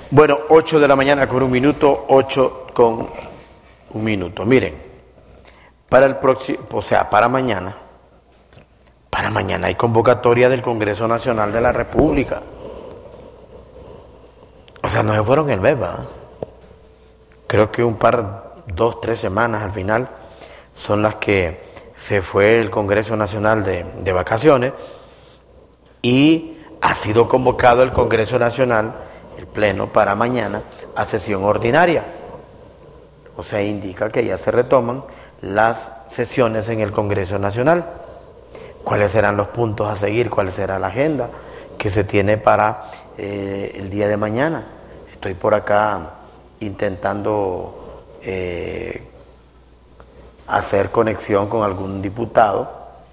Bueno, 8 de la mañana con un minuto, 8 con un minuto. Miren, para el próximo, o sea, para mañana hay convocatoria del Congreso Nacional de la República. O sea, no se fueron el mes, ¿verdad? Creo que 2, 3 semanas al final son las que se fue el Congreso Nacional de vacaciones y ha sido convocado el Congreso Nacional, el Pleno, para mañana a sesión ordinaria. O sea, indica que ya se retoman las sesiones en el Congreso Nacional. ¿Cuáles serán los puntos a seguir? ¿Cuál será la agenda que se tiene para el día de mañana? Estoy por acá intentando hacer conexión con algún diputado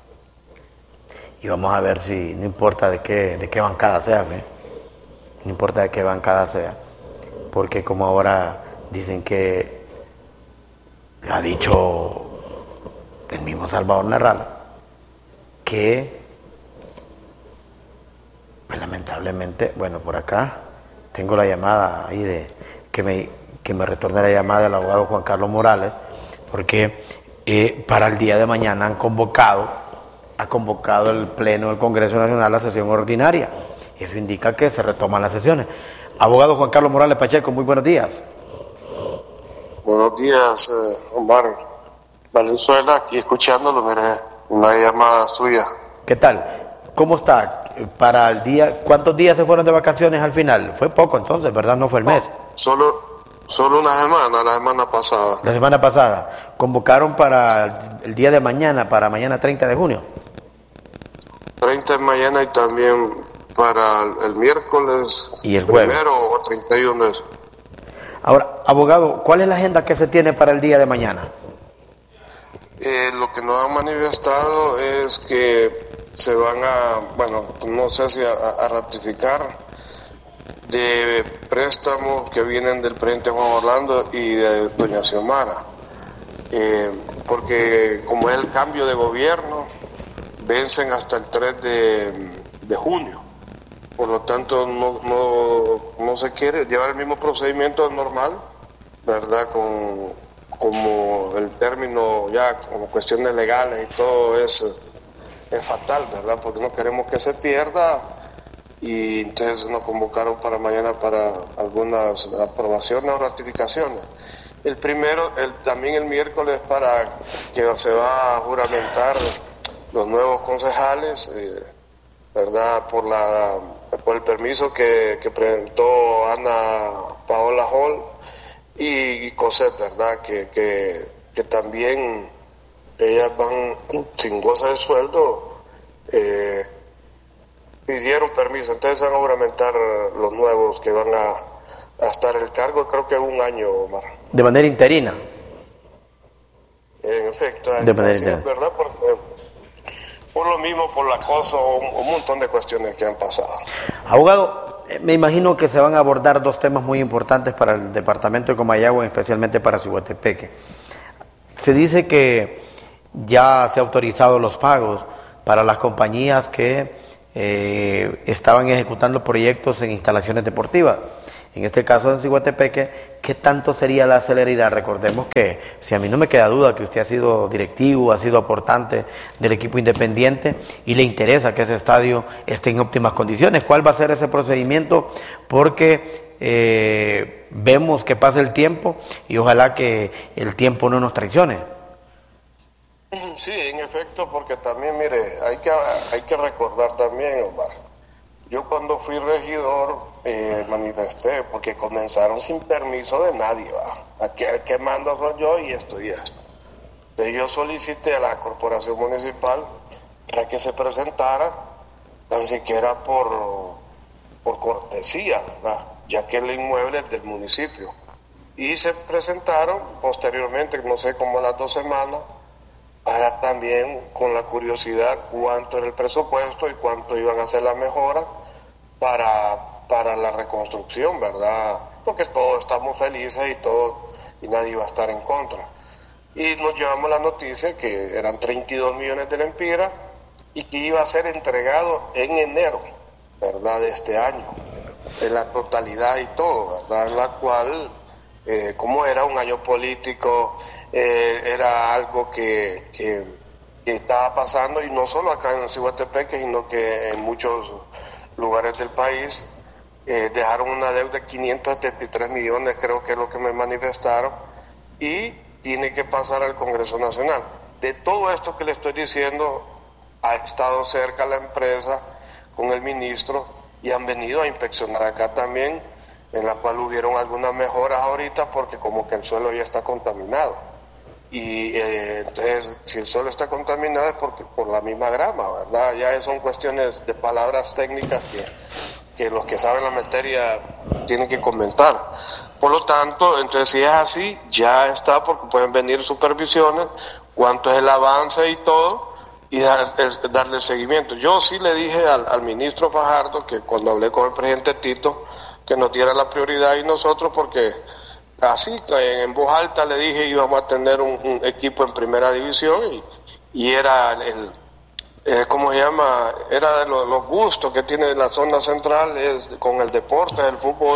y vamos a ver si, no importa de qué bancada sea, no importa de qué bancada sea, porque como ahora dicen que lo ha dicho el mismo Salvador Narrala, que pues lamentablemente, bueno, por acá tengo la llamada ahí de que me retorne la llamada del abogado Juan Carlos Morales, porque para el día de mañana ha convocado el Pleno del Congreso Nacional a la sesión ordinaria. Eso indica que se retoman las sesiones. Abogado Juan Carlos Morales Pacheco, muy buenos días. Buenos días, Omar Valenzuela, aquí escuchándolo, mire, una llamada suya. ¿Qué tal? ¿Cómo está? Para el día, ¿cuántos días se fueron de vacaciones al final? Fue poco entonces, ¿verdad? No fue el mes. Solo una semana, la semana pasada. La semana pasada. Convocaron para el día de mañana, para mañana 30 de junio. 30 de mañana y también para el miércoles. Y el jueves. Primero o 31 de eso. Ahora, abogado, ¿cuál es la agenda que se tiene para el día de mañana? Lo que nos han manifestado es que se van no sé si a ratificar de préstamos que vienen del presidente Juan Orlando y de doña Xiomara, porque como es el cambio de gobierno, vencen hasta el 3 de junio, por lo tanto no se quiere llevar el mismo procedimiento normal, ¿verdad? Como el término ya, como cuestiones legales y todo es fatal, ¿verdad? Porque no queremos que se pierda y entonces nos convocaron para mañana para algunas aprobaciones o ratificaciones. El primero, también el miércoles para que se va a juramentar los nuevos concejales, ¿verdad? Por el permiso que presentó Ana Paola Hall y Cosette, ¿verdad? Que también ellas van sin goce de sueldo, pidieron permiso, entonces van a juramentar los nuevos que van a estar en el cargo, creo que 1 año, Omar. De manera interina. En efecto, de manera interina. Es verdad, porque por lo mismo, por el acoso, un montón de cuestiones que han pasado. Abogado, me imagino que se van a abordar 2 temas muy importantes para el departamento de Comayagua, especialmente para Ciguatepeque. Se dice que ya se han autorizado los pagos para las compañías que estaban ejecutando proyectos en instalaciones deportivas. En este caso en Ciguatepeque, ¿qué tanto sería la celeridad? Recordemos que, si a mí no me queda duda, que usted ha sido directivo, ha sido aportante del equipo independiente y le interesa que ese estadio esté en óptimas condiciones. ¿Cuál va a ser ese procedimiento? Porque vemos que pasa el tiempo y ojalá que el tiempo no nos traicione. Sí, en efecto, porque también, mire, hay que recordar también, Omar, yo cuando fui regidor manifesté, porque comenzaron sin permiso de nadie, ¿va? Aquí el que mando soy yo y esto y esto. Entonces yo solicité a la corporación municipal para que se presentara, tan siquiera por cortesía, ¿verdad? Ya que el inmueble es del municipio. Y se presentaron posteriormente, no sé, como a las 2 semanas, para también con la curiosidad cuánto era el presupuesto y cuánto iban a ser las mejoras para la reconstrucción, ¿verdad? Porque todos estamos felices y nadie iba a estar en contra. Y nos llevamos la noticia que eran 32 millones de lempiras y que iba a ser entregado en enero, ¿verdad?, de este año. la totalidad y todo, ¿verdad? En la cual, como era un año político, era algo que estaba pasando, y no solo acá en Ciguatepeque, sino que en muchos lugares del país. Dejaron una deuda de 573 millones, creo que es lo que me manifestaron, y tiene que pasar al Congreso Nacional. De todo esto que le estoy diciendo, ha estado cerca la empresa con el ministro y han venido a inspeccionar acá también, en la cual hubieron algunas mejoras ahorita porque como que el suelo ya está contaminado. Y entonces, si el suelo está contaminado es porque por la misma grama, ¿verdad? Ya son cuestiones de palabras técnicas que los que saben la materia tienen que comentar. Por lo tanto, entonces si es así, ya está, porque pueden venir supervisiones, cuánto es el avance y todo, y darle seguimiento. Yo sí le dije al ministro Fajardo, que cuando hablé con el presidente Tito, que nos diera la prioridad, y nosotros, porque así en voz alta le dije íbamos a tener un equipo en primera división, y era ¿cómo se llama? Era de los gustos que tiene la zona central con el deporte, el fútbol,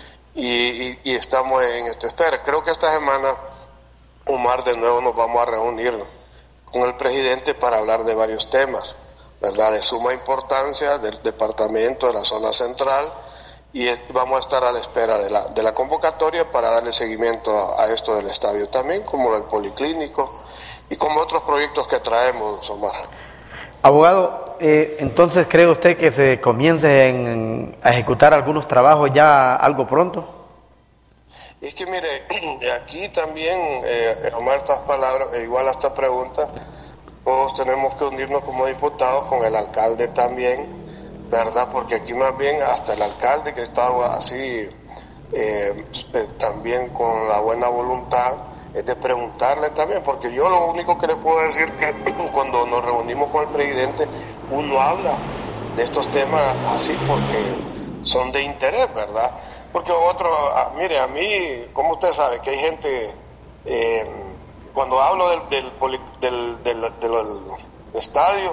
y estamos en esta espera. Creo que esta semana, Omar, de nuevo nos vamos a reunir con el presidente para hablar de varios temas, ¿verdad? De suma importancia del departamento, de la zona central, y vamos a estar a la espera de la convocatoria para darle seguimiento a esto del estadio también, como el policlínico y como otros proyectos que traemos, Omar. Abogado, entonces, ¿cree usted que se comience a ejecutar algunos trabajos ya algo pronto? Es que mire, aquí también, Omar, estas palabras, igual a esta pregunta, todos tenemos que unirnos como diputados con el alcalde también, ¿verdad? Porque aquí más bien hasta el alcalde, que estaba así, también con la buena voluntad, es de preguntarle también, porque yo lo único que le puedo decir que cuando nos reunimos con el presidente, uno habla de estos temas así porque son de interés, ¿verdad? Porque mire, a mí, como usted sabe, que hay gente, cuando hablo del estadio,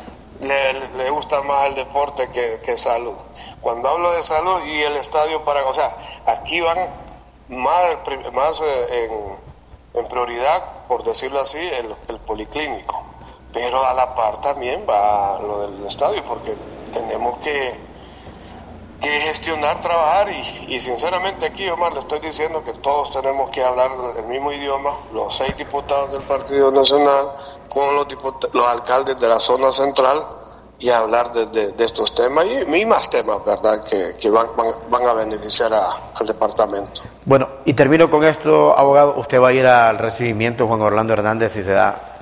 le gusta más el deporte que salud. Cuando hablo de salud y el estadio o sea, aquí van más en prioridad, por decirlo así, el policlínico, pero a la par también va lo del estadio, porque tenemos que gestionar, trabajar, y sinceramente aquí, Omar, le estoy diciendo que todos tenemos que hablar el mismo idioma, los 6 diputados del Partido Nacional con los alcaldes de la zona central, y hablar de estos temas y más temas, ¿verdad?, que van a beneficiar al departamento. Bueno, y termino con esto, abogado. Usted va a ir al recibimiento de Juan Orlando Hernández si se da.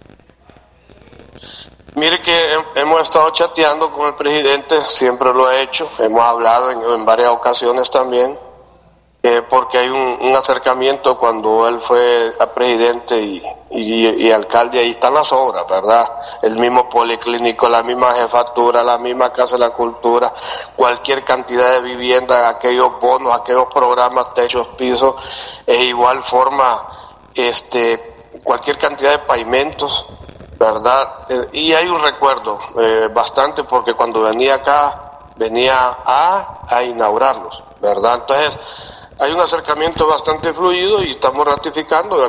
Mire que hemos estado chateando con el presidente, siempre lo he hecho, hemos hablado en varias ocasiones también, porque hay un acercamiento cuando él fue a presidente y alcalde, ahí están las obras, ¿verdad? El mismo policlínico, la misma jefatura, la misma Casa de la Cultura, cualquier cantidad de vivienda, aquellos bonos, aquellos programas, techos, pisos, e igual forma cualquier cantidad de pavimentos, ¿verdad? Y hay un recuerdo bastante, porque cuando venía acá, venía a inaugurarlos, ¿verdad? Entonces, hay un acercamiento bastante fluido y estamos ratificando